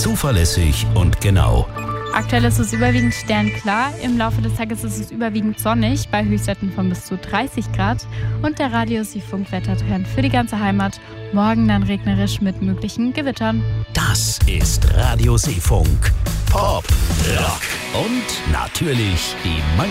zuverlässig und genau. Aktuell ist es überwiegend sternklar. Im Laufe des Tages ist es überwiegend sonnig bei Höchstwerten von bis zu 30 Grad. Und der Radio Sie Funkwettertrend für die ganze Heimat. Morgen dann regnerisch mit möglichen Gewittern. Das ist Radio Seefunk. Pop, Rock und natürlich die